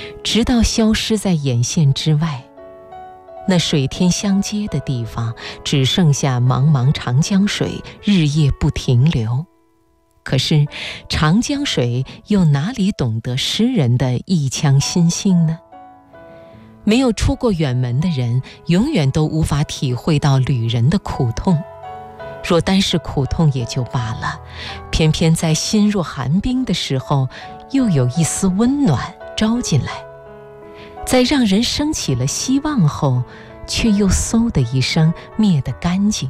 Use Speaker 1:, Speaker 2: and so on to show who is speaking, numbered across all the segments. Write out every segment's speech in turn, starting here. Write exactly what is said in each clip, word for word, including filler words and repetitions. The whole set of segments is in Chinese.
Speaker 1: 直到消失在眼线之外。那水天相接的地方，只剩下茫茫长江水日夜不停留。可是长江水又哪里懂得诗人的一腔心性呢？没有出过远门的人，永远都无法体会到旅人的苦痛。若单是苦痛也就罢了，偏偏在心若寒冰的时候，又有一丝温暖招进来。在让人升起了希望后，却又嗖的一声灭得干净。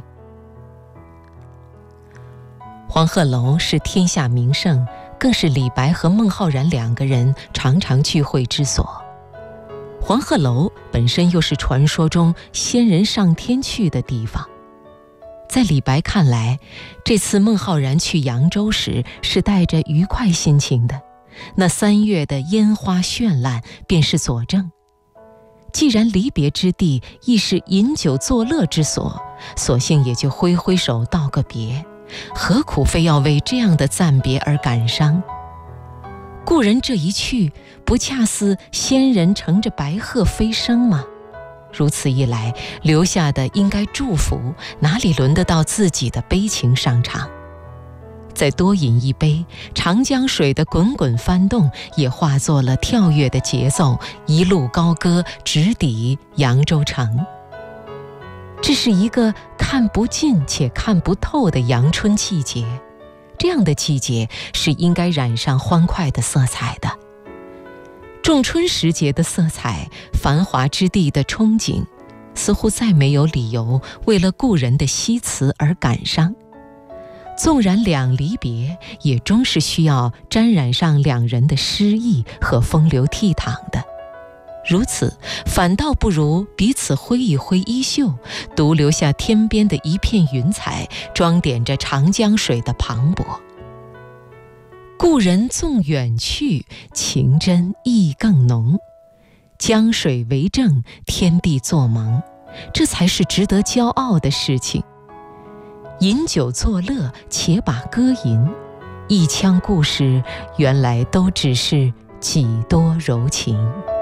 Speaker 1: 黄鹤楼是天下名胜，更是李白和孟浩然两个人常常聚会之所。黄鹤楼本身又是传说中仙人上天去的地方。在李白看来，这次孟浩然去扬州时是带着愉快心情的，那三月的烟花绚烂便是佐证。既然离别之地亦是饮酒作乐之所，索性也就挥挥手道个别，何苦非要为这样的暂别而感伤？故人这一去，不恰似仙人乘着白鹤飞升吗？如此一来，留下的应该祝福，哪里轮得到自己的悲情上场？再多饮一杯，长江水的滚滚翻动也化作了跳跃的节奏，一路高歌，直抵扬州城。这是一个看不尽且看不透的阳春季节，这样的季节是应该染上欢快的色彩的。仲春时节的色彩，繁华之地的憧憬，似乎再没有理由为了故人的惜辞而感伤。纵然两离别，也终是需要沾染上两人的诗意和风流倜傥的。如此，反倒不如彼此挥一挥衣袖，独留下天边的一片云彩，装点着长江水的磅礴。故人纵远去，情真意更浓。江水为证，天地作盟，这才是值得骄傲的事情。饮酒作乐，且把歌吟，一腔故事原来都只是几多柔情。